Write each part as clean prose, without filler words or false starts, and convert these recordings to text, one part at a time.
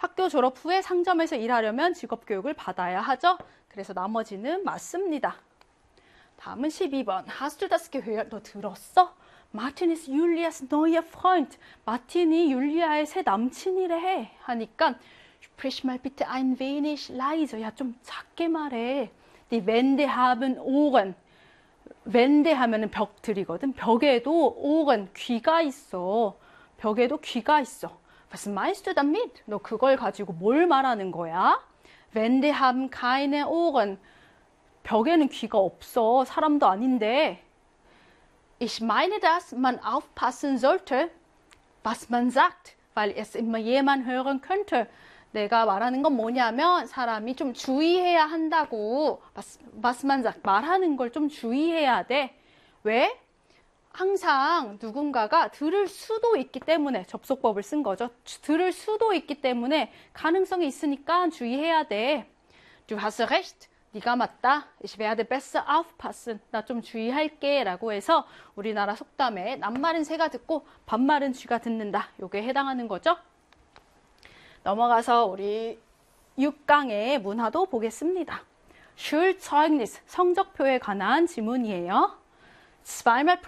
학교 졸업 후에 상점에서 일하려면 직업교육을 받아야 하죠. 그래서 나머지는 맞습니다. 다음은 12번. Hast du das gehört? 너 들었어? Martin ist Julias neuer Freund. 마틴이 율리아의 새 남친이래 하니까 Sprich mal bitte ein wenig leiser. 야, 좀 작게 말해. Die Wände haben Ohren. Wände 하면은 벽들이거든. 벽에도 Ohren, 귀가 있어. 벽에도 귀가 있어. Was meinst du damit? 너 그걸 가지고 뭘 말하는 거야? Wände haben keine Ohren. 벽에는 귀가 없어. 사람도 아닌데. Ich meine, dass man aufpassen sollte, was man sagt, weil es immer jemand hören könnte. 내가 말하는 건 뭐냐면 사람이 좀 주의해야 한다고. was man sagt, 말하는 걸 좀 주의해야 돼. 왜? 항상 누군가가 들을 수도 있기 때문에 접속법을 쓴 거죠. 들을 수도 있기 때문에 가능성이 있으니까 주의해야 돼. Du hast recht. 네가 맞다. Ich werde besser aufpassen. 나 좀 주의할게 라고 해서 우리나라 속담에 낱말은 새가 듣고 반말은 쥐가 듣는다. 요게 해당하는 거죠. 넘어가서 우리 6강의 문화도 보겠습니다. Schulzeugnis, 성적표에 관한 지문이에요. zweimal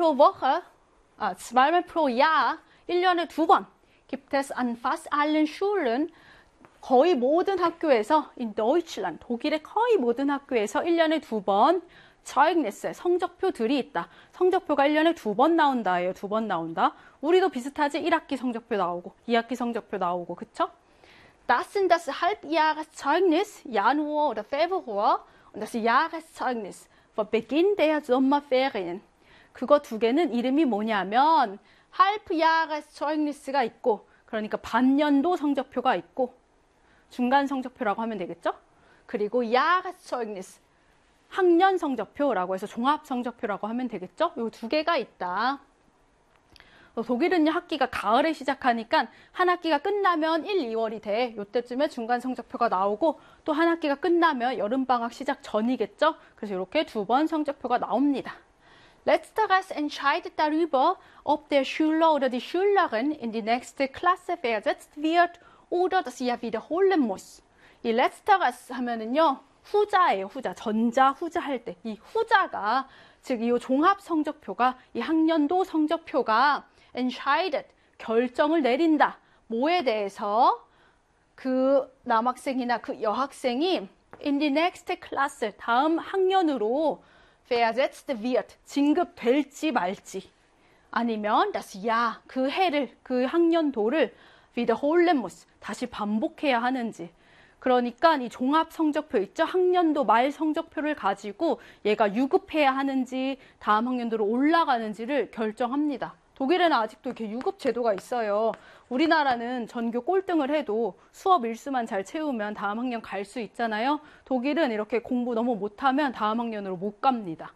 pro Jahr, 1년에 2번 gibt es an fast allen Schulen 거의 모든 학교에서 in Deutschland, 독일의 거의 모든 학교에서 1년에 2번 Zeugnis, 성적표들이 있다. 성적표가 1년에 2번 나온다예요. 2번 나온다. 우리도 비슷하지? 1학기 성적표 나오고 2학기 성적표 나오고 그쵸? Das sind das Halbjahreszeugnis, Januar oder Februar und das Jahreszeugnis vor Beginn der Sommerferien. 그거 두 개는 이름이 뭐냐면 Halbjahreszeugnis가 있고 그러니까 반년도 성적표가 있고 중간 성적표라고 하면 되겠죠? 그리고 Jahreszeugnis, 학년 성적표라고 해서 종합 성적표라고 하면 되겠죠? 이 두 개가 있다. 독일은 학기가 가을에 시작하니까 한 학기가 끝나면 1, 2월이 돼. 이때쯤에 중간 성적표가 나오고 또 한 학기가 끝나면 여름방학 시작 전이겠죠? 그래서 이렇게 2번 성적표가 나옵니다. Letzteres entscheidet darüber, ob der Schüler oder die Schülerin in die nächste Klasse versetzt wird oder das Jahr wiederholen muss. 이 letzteres 하면은요, 후자예요, 후자. 전자, 후자 할 때. 이 후자가, 즉, 이 종합 성적표가, 이 학년도 성적표가 entscheidet, 결정을 내린다. 뭐에 대해서? 그 남학생이나 그 여학생이 in die nächste Klasse, 다음 학년으로 versetzt wird, 진급될지 말지. 아니면 das Jahr, 그 해를, 그 학년도를 wiederholen muss, 다시 반복해야 하는지. 그러니까 이 종합 성적표 있죠? 학년도 말 성적표를 가지고 얘가 유급해야 하는지 다음 학년도로 올라가는지를 결정합니다. 독일에는 아직도 이렇게 유급 제도가 있어요. 우리나라는 전교 꼴등을 해도 수업 일수만 잘 채우면 다음 학년 갈 수 있잖아요. 독일은 이렇게 공부 너무 못하면 다음 학년으로 못 갑니다.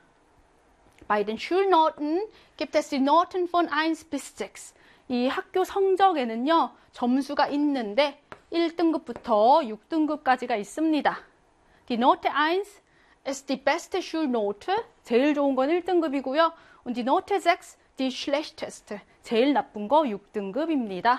Bei den Schulnoten gibt es die Noten von 1 bis 6. 이 학교 성적에는요, 점수가 있는데 1등급부터 6등급까지가 있습니다. Die Note 1 ist die beste Schulnote. 제일 좋은 건 1등급이고요. Und die Note 6, die schlechteste. 제일 나쁜 거 6등급입니다.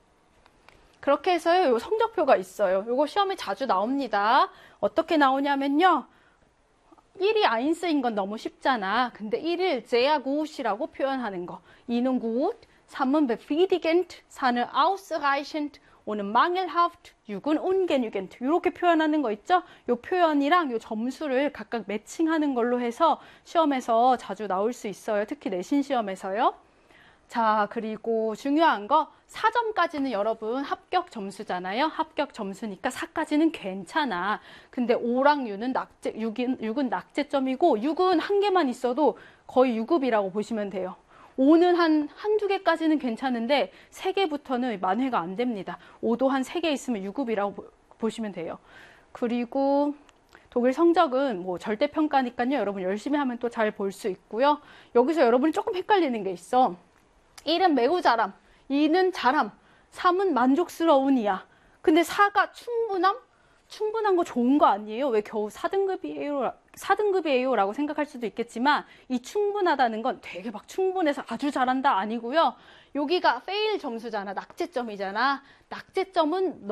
그렇게 해서요, 요 성적표가 있어요. 요거 시험에 자주 나옵니다. 어떻게 나오냐면요. 1이 아인스인 건 너무 쉽잖아. 근데 1을 sehr gut이라고 표현하는 거. 2는 gut, 3은 befriedigend, 4는 ausreichend, 5는 mangelhaft, 6은 ungenügend. 이렇게 표현하는 거 있죠? 이 표현이랑 이 점수를 각각 매칭하는 걸로 해서 시험에서 자주 나올 수 있어요. 특히 내신 시험에서요. 자, 그리고 중요한 거 4점까지는 여러분 합격 점수잖아요. 합격 점수니까 4까지는 괜찮아. 근데 5랑 6은 낙제점이고 6은 한 개만 있어도 거의 6급이라고 보시면 돼요. 5는 한두 개까지는 괜찮은데 3개부터는 만회가 안 됩니다. 5도 한 3개 있으면 6급이라고 보시면 돼요. 그리고 독일 성적은 뭐 절대평가니까요. 여러분 열심히 하면 또 잘 볼 수 있고요. 여기서 여러분이 조금 헷갈리는 게 있어. 1은 매우 잘함, 2는 잘함, 3은 만족스러운이야. 근데 4가 충분함? 충분한 거 좋은 거 아니에요? 왜 겨우 4등급이에요? 라고 생각할 수도 있겠지만 이 충분하다는 건 되게 막 충분해서 아주 잘한다 아니고요. 여기가 fail 점수잖아. 낙제점이잖아. 낙제점은